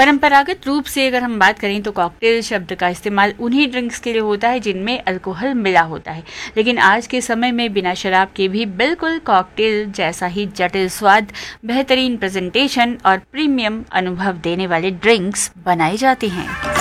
परंपरागत रूप से अगर हम बात करें तो कॉकटेल शब्द का इस्तेमाल उन्हीं ड्रिंक्स के लिए होता है जिनमें अल्कोहल मिला होता है, लेकिन आज के समय में बिना शराब के भी बिल्कुल कॉकटेल जैसा ही जटिल स्वाद, बेहतरीन प्रेजेंटेशन और प्रीमियम अनुभव देने वाले ड्रिंक्स बनाए जाते हैं।